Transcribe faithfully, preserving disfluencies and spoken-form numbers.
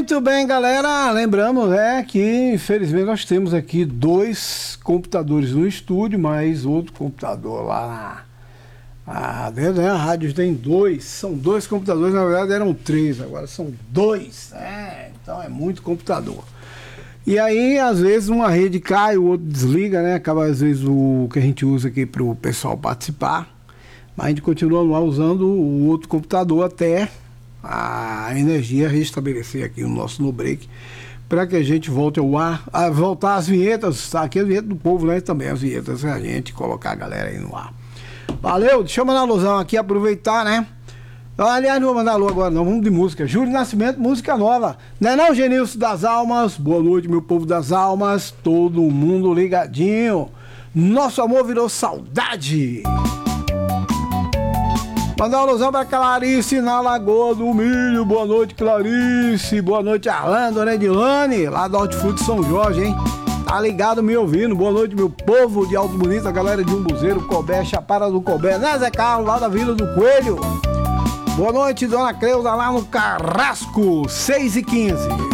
Muito bem, galera. Lembramos, é, que infelizmente nós temos aqui dois computadores no estúdio, mais outro computador lá na, dentro, né? A rádio tem dois, são dois computadores, na verdade eram três, agora são dois. É, então é muito computador. E aí, às vezes, uma rede cai, o outro desliga, né? Acaba, às vezes, o que a gente usa aqui para o pessoal participar. Mas a gente continua lá usando o outro computador até a energia restabelecer aqui o nosso no break, para que a gente volte ao ar, a voltar às vinhetas, tá? Aqui as vinhetas do povo, né? Também as vinhetas, a gente colocar a galera aí no ar. Valeu, deixa eu mandar a alusão aqui, aproveitar, né? Aliás, não vou mandar alô agora não, vamos de música. Júlio Nascimento, música nova. Não é não, Genilson das Almas? Boa noite, meu povo das almas. Todo mundo ligadinho. Nosso amor virou saudade. Mandar uma alusão pra Clarice na Lagoa do Milho. Boa noite, Clarice. Boa noite, Arlando, né, Dilane, lá do Hortifruti São Jorge, hein? Tá ligado me ouvindo? Boa noite, meu povo de Alto Bonito, a galera de Umbuzeiro, Cobé, Chapada do Cobé, né, Zé Carlos, lá da Vila do Coelho. Boa noite, dona Cleusa, lá no Carrasco, seis e quinze.